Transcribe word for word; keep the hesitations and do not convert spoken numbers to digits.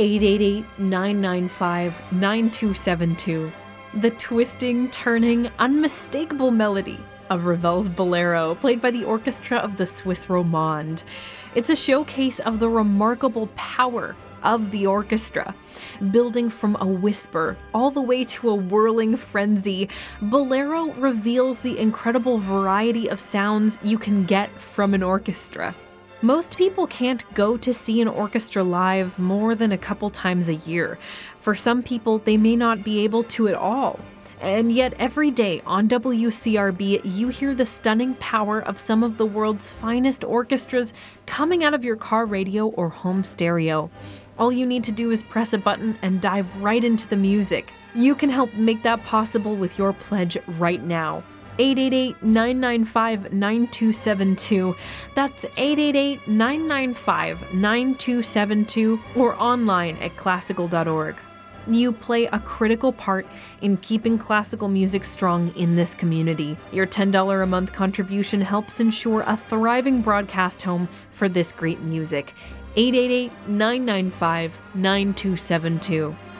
eight eight eight, nine nine five, nine two seven two. The twisting, turning, unmistakable melody of Ravel's Bolero, played by the orchestra of the Swiss Romande. It's a showcase of the remarkable power of the orchestra. Building from a whisper all the way to a whirling frenzy, Bolero reveals the incredible variety of sounds you can get from an orchestra. Most people can't go to see an orchestra live more than a couple times a year. For some people, they may not be able to at all. And yet every day on W C R B, you hear the stunning power of some of the world's finest orchestras coming out of your car radio or home stereo. All you need to do is press a button and dive right into the music. You can help make that possible with your pledge right now. eight eight eight, nine nine five, nine two seven two. That's eight eight eight, nine nine five, nine two seven two or online at classical dot org. You play a critical part in keeping classical music strong in this community. Your ten dollars a month contribution helps ensure a thriving broadcast home for this great music. eight eight eight, nine nine five, nine two seven two.